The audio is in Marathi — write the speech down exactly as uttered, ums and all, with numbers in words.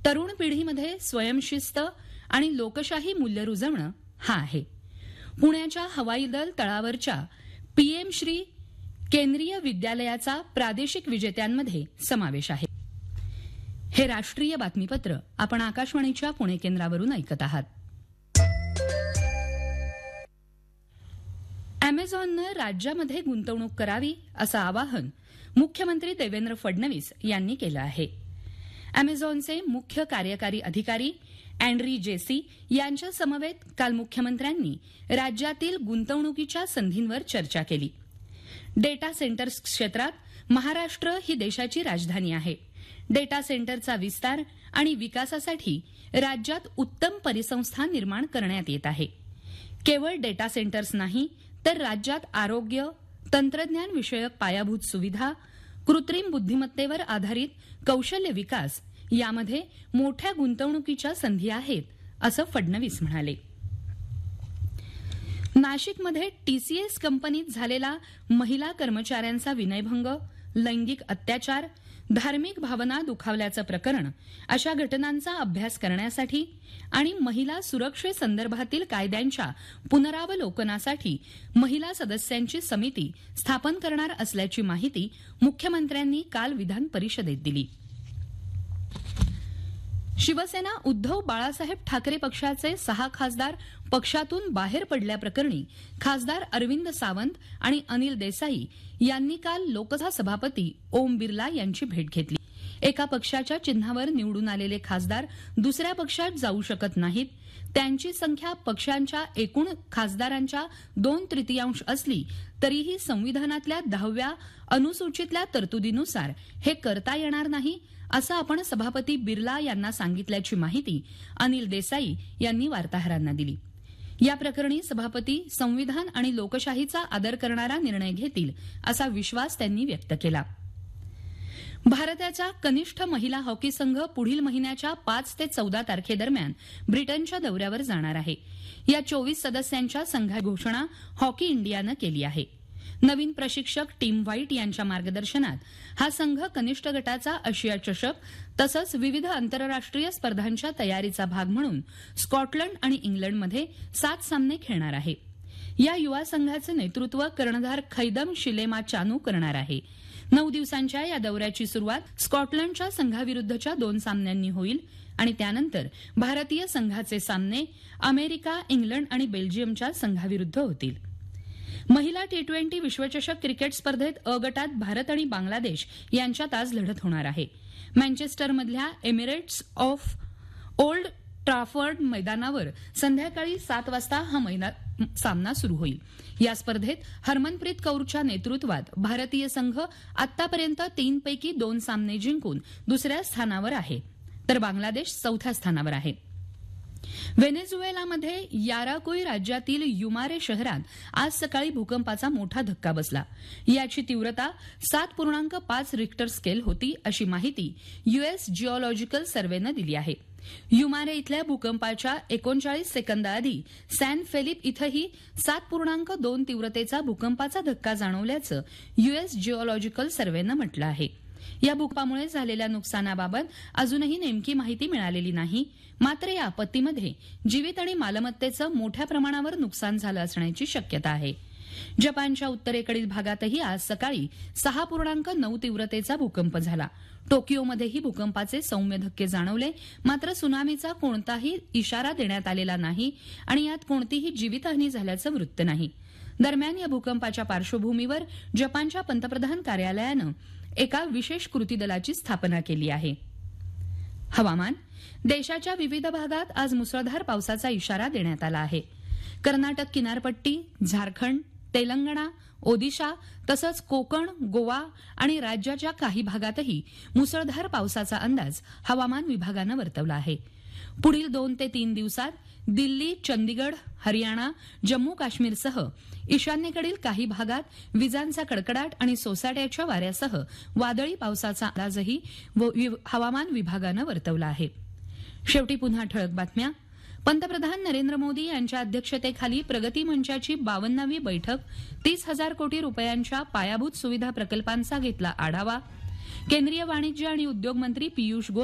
तरुण पिढीमध्ये स्वयंशिस्त आणि लोकशाही मूल्य रुजवणं हा आहे. पुण्याच्या हवाई दल तळावरच्या पीएम श्री केंद्रीय विद्यालयाचा प्रादेशिक विजेत्यांमध्ये समावेश आहे. हे राष्ट्रीय बातमीपत्र आपण आकाशवाणीच्या पुणे केंद्रावरून ऐकत आहात. अमेझॉननं राज्यामध्ये गुंतवणूक करावी असं आवाहन मुख्यमंत्री देवेंद्र फडणवीस यांनी केलं आहे. अमेझॉनचे मुख्य कार्यकारी अधिकारी अँड्री जेसी यांच्या समवेत काल मुख्यमंत्र्यांनी राज्यातील गुंतवणुकीच्या संधींवर चर्चा केली. डेटा सेंटर्स क्षेत्रात महाराष्ट्र ही देशाची राजधानी आहे. डेटा सेंटरचा विस्तार आणि विकासासाठी राज्यात उत्तम परिसंस्था निर्माण करण्यात येत आहे. केवळ डेटा सेंटर्स नाही तर राज्यात आरोग्य, तंत्रज्ञान विषयक पायाभूत सुविधा, कृत्रिम बुद्धिमत्तेवर आधारित कौशल्य विकास यामध्ये मोठ्या गुंतवणुकीच्या संधी आहेत असं फडणवीस म्हणाले. नाशिकमध्ये टीसीएस कंपनीत झालेला महिला कर्मचाऱ्यांचा विनयभंग, लैंगिक अत्याचार, धार्मिक भावना दुखावल्याचं प्रकरण अशा घटनांचा अभ्यास करण्यासाठी आणि महिला सुरक्षेसंदर्भातील कायद्यांच्या पुनरावलोकनासाठी महिला सदस्यांची समिती स्थापन करणार असल्याची माहिती मुख्यमंत्र्यांनी काल विधान परिषदेत दिली. शिवसेना उद्धव बाळासाहेब ठाकरे पक्षाचे सहा खासदार पक्षातून बाहेर पडल्याप्रकरणी खासदार अरविंद सावंत आणि अनिल देसाई यांनी काल लोकसभा सभापती ओम बिर्ला यांची भेट घेतली. एका पक्षाच्या चिन्हावर निवडून आलेले खासदार दुसऱ्या पक्षात जाऊ शकत नाहीत. त्यांची संख्या पक्षांच्या एकूण खासदारांच्या दोन तृतीयांश असली तरीही संविधानातल्या दहाव्या अनुसूचीतल्या तरतुदीनुसार हे करता येणार नाही असं आपण सभापती बिर्ला यांना सांगितल्याची माहिती अनिल देसाई यांनी वार्ताहरांना दिली. या प्रकरणी सभापती संविधान आणि लोकशाहीचा आदर करणारा निर्णय घेतील असा विश्वास त्यांनी व्यक्त केला. भारताचा कनिष्ठ महिला हॉकी संघ पुढील महिन्याच्या पाच ते चौदा तारखेदरम्यान ब्रिटनच्या दौऱ्यावर जाणार आहे. या चोवीस सदस्यांच्या संघाची घोषणा हॉकी इंडियानं केली आहे. नवीन प्रशिक्षक टीम व्हाईट यांच्या मार्गदर्शनात हा संघ कनिष्ठ गटाचा आशिया चषक तसंच विविध आंतरराष्ट्रीय स्पर्धांच्या तयारीचा भाग म्हणून स्कॉटलंड आणि इंग्लंडमध्ये सात सामने खेळणार आहे. या युवा संघाचं नेतृत्व कर्णधार खैदम शिलेमा चानू करणार आहे. नऊ दिवसांच्या या दौऱ्याची सुरुवात स्कॉटलंडच्या संघाविरुद्धच्या दोन सामन्यांनी होईल आणि त्यानंतर भारतीय संघाचे सामने अमेरिका, इंग्लंड आणि बेल्जियमच्या संघाविरुद्ध होतील. महिला टी ट्वेंटी विश्वचषक क्रिकेट स्पर्धेत अ गटात भारत आणि बांगलादेश यांच्यात आज लढत होणार आहे. मँचेस्टरमधल्या एमिरेट्स ऑफ ओल्ड ट्राफर्ड मैदानावर संध्याकाळी सात वाजता हा सामना सुरू होईल. या स्पर्धेत हरमनप्रीत कौरच्या नेतृत्वात भारतीय संघ आतापर्यंत तीनपैकी दोन सामने जिंकून दुसऱ्या स्थानावर आहे तर बांगलादेश चौथ्या स्थानावर आहे. व्हेनेझुएलामध्ये याराकुई राज्यातील युमारे शहरात आज सकाळी भूकंपाचा मोठा धक्का बसला. याची तीव्रता सात पूर्णांक पाच रिक्टर स्केल होती अशी माहिती युएस जिओलॉजिकल सर्व्हेनं दिली आहे. युमारे इथल्या भूकंपाच्या एकोणचाळीस सेकंदाआधी सॅन फेलिप इथंही सात पूर्णांक दोन तीव्रतेचा भूकंपाचा धक्का जाणवल्याचं युएस जिओलॉजिकल सर्व्हेनं म्हटलं आहे. या भूकंपामुळे झालेल्या नुकसानाबाबत अजूनही नेमकी माहिती मिळालेली नाही. मात्र या आपत्तीमध्ये जीवित आणि मालमत्तेचं मोठ्या प्रमाणावर नुकसान झालं असण्याची शक्यता आहे. जपानच्या उत्तरेकडील भागातही आज सकाळी सहा पूर्णांक नऊ तीव्रतेचा भूकंप झाला. टोकियोमध्येही भूकंपाचे सौम्य धक्के जाणवले. मात्र सुनामीचा कोणताही इशारा देण्यात आलेला नाही आणि यात कोणतीही जीवितहानी झाल्याचं वृत्त नाही. दरम्यान या भूकंपाच्या पार्श्वभूमीवर जपानच्या पंतप्रधान कार्यालयानं एका विशेष कृती दलाची स्थापना केली आहे. हवामान. देशाच्या विविध भागात आज मुसळधार पावसाचा इशारा देण्यात आला आहे. कर्नाटक किनारपट्टी, झारखंड, तेलंगणा, ओदिशा तसंच कोकण, गोवा आणि राज्याच्या काही भागातही मुसळधार पावसाचा अंदाज हवामान विभागानं वर्तवला आहे. पुढील दोन ते तीन दिवसात दिल्ली, चंदीगड, हरियाणा, जम्मू काश्मीरसह ईशान्येकडील काही भागात विजांचा कडकडाट आणि सोसाट्याच्या वाऱ्यासह वादळी पावसाचा अंदाजही हवामान विभागानं वर्तवला आहे. शेवटी पुन्हा ठळक बातम्या. पंतप्रधान नरेंद्र मोदी यांच्या अध्यक्षतेखाली प्रगती मंचाची बावन्नावी बैठक. तीस हजार कोटी रुपयांच्या पायाभूत सुविधा प्रकल्पांचा घेतला आढावा. केंद्रीय वाणिज्य आणि उद्योग मंत्री पियुष गोयल